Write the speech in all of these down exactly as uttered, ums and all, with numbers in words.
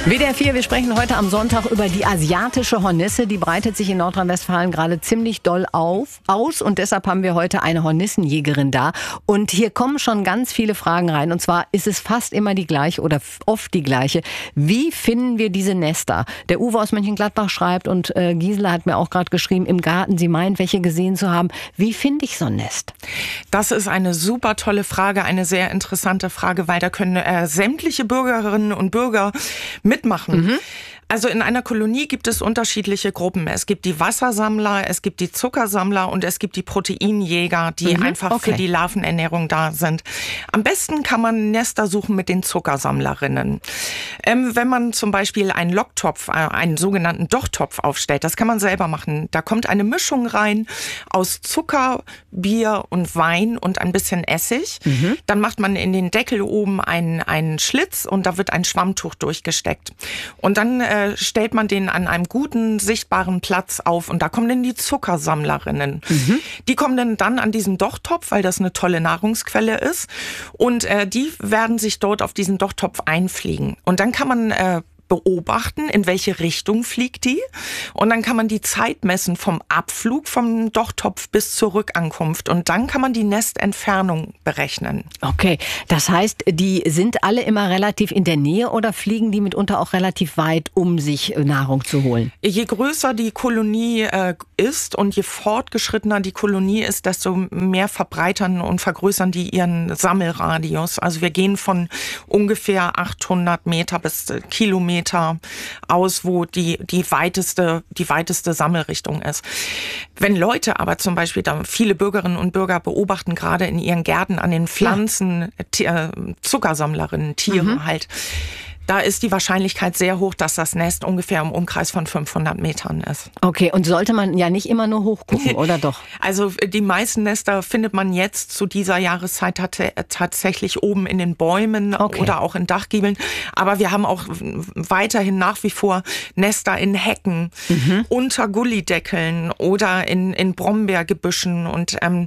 W D R vier, wir sprechen heute am Sonntag über die asiatische Hornisse. Die breitet sich in Nordrhein-Westfalen gerade ziemlich doll auf, aus und deshalb haben wir heute eine Hornissenjägerin da. Und hier kommen schon ganz viele Fragen rein und zwar ist es fast immer die gleiche oder oft die gleiche. Wie finden wir diese Nester? Der Uwe aus Mönchengladbach schreibt und äh, Gisela hat mir auch gerade geschrieben, im Garten, sie meint, welche gesehen zu haben. Wie finde ich so ein Nest? Das ist eine super tolle Frage, eine sehr interessante Frage, weil da können äh, sämtliche Bürgerinnen und Bürger mitmachen. Mhm. Also in einer Kolonie gibt es unterschiedliche Gruppen. Es gibt die Wassersammler, es gibt die Zuckersammler und es gibt die Proteinjäger, die mhm, einfach okay. für die Larvenernährung da sind. Am besten kann man Nester suchen mit den Zuckersammlerinnen. Ähm, wenn man zum Beispiel einen Locktopf, äh, einen sogenannten Dochtopf aufstellt, das kann man selber machen. Da kommt eine Mischung rein aus Zucker, Bier und Wein und ein bisschen Essig. Mhm. Dann macht man in den Deckel oben einen, einen Schlitz und da wird ein Schwammtuch durchgesteckt. Und dann äh, stellt man den an einem guten, sichtbaren Platz auf und da kommen dann die Zuckersammlerinnen. Mhm. Die kommen dann, dann an diesen Dochtopf, weil das eine tolle Nahrungsquelle ist und äh, die werden sich dort auf diesen Dochtopf einfliegen. Und dann kann man äh, beobachten, in welche Richtung fliegt die. Und dann kann man die Zeit messen vom Abflug vom Dochtopf bis zur Rückankunft. Und dann kann man die Nestentfernung berechnen. Okay, das heißt, die sind alle immer relativ in der Nähe oder fliegen die mitunter auch relativ weit, um sich Nahrung zu holen? Je größer die Kolonie äh, ist und je fortgeschrittener die Kolonie ist, desto mehr verbreitern und vergrößern die ihren Sammelradius. Also wir gehen von ungefähr achthundert Meter bis Kilometer aus, wo die, die weiteste, die weiteste Sammelrichtung ist. Wenn Leute aber zum Beispiel, da viele Bürgerinnen und Bürger beobachten gerade in ihren Gärten an den Pflanzen, ja. Zuckersammlerinnen, Tiere mhm. halt, da ist die Wahrscheinlichkeit sehr hoch, dass das Nest ungefähr im Umkreis von fünfhundert Metern ist. Okay, und sollte man ja nicht immer nur hochgucken, oder doch? Also die meisten Nester findet man jetzt zu dieser Jahreszeit tatsächlich oben in den Bäumen okay. oder auch in Dachgiebeln. Aber wir haben auch weiterhin nach wie vor Nester in Hecken, mhm. unter Gullideckeln oder in, in Brombeergebüschen und ähm,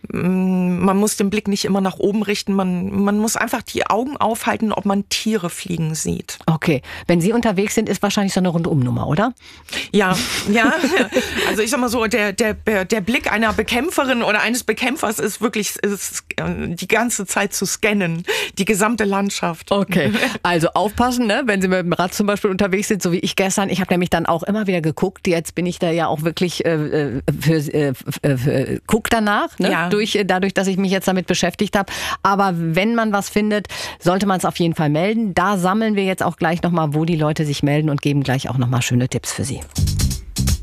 man muss den Blick nicht immer nach oben richten, man, man muss einfach die Augen aufhalten, ob man Tiere fliegen sieht. Okay, wenn Sie unterwegs sind, ist wahrscheinlich so eine Rundumnummer, oder? Ja, ja. Also ich sag mal so, der, der, der Blick einer Bekämpferin oder eines Bekämpfers ist wirklich ist die ganze Zeit zu scannen, die gesamte Landschaft. Okay, also aufpassen, ne? Wenn Sie mit dem Rad zum Beispiel unterwegs sind, so wie ich gestern. Ich habe nämlich dann auch immer wieder geguckt, jetzt bin ich da ja auch wirklich äh, für, äh, für, für, guck danach, ne? Ja. Durch, dadurch, dass ich mich jetzt damit beschäftigt habe. Aber wenn man was findet, sollte man es auf jeden Fall melden. Da sammeln wir jetzt auch gleich nochmal, wo die Leute sich melden und geben gleich auch nochmal schöne Tipps für Sie.